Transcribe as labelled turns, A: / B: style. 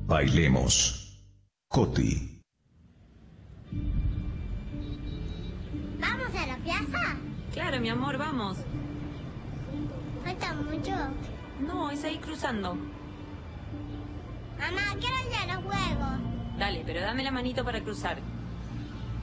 A: Bailemos. Coti.
B: ¿Vamos a la plaza?
C: Claro, mi amor, vamos.
B: ¿Falta mucho?
C: No, es ahí cruzando.
B: Mamá, quiero ir a los juegos.
C: Dale, pero dame la manito para cruzar.